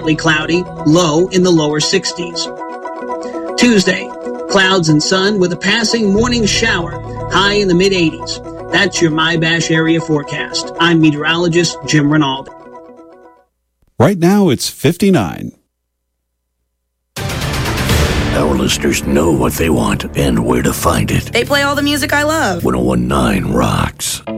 partly cloudy, low in the lower 60s. Tuesday, clouds and sun with a passing morning shower, high in the mid-80s. That's your MyBash area forecast. I'm meteorologist Jim Rinaldi. Right now, it's 59. Our listeners know what they want and where to find it. They play all the music I love. 101.9 rocks.